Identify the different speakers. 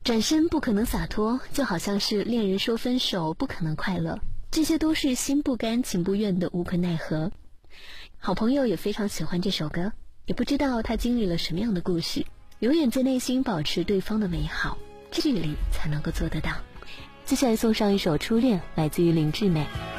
Speaker 1: 转身不可能洒脱，就好像是恋人说分手不可能快乐，这些都是心不甘情不愿的无可奈何。好朋友也非常喜欢这首歌，也不知道他经历了什么样的故事，永远在内心保持对方的美好，距离才能够做得到。接下来送上一首《初恋》，来自于林志美。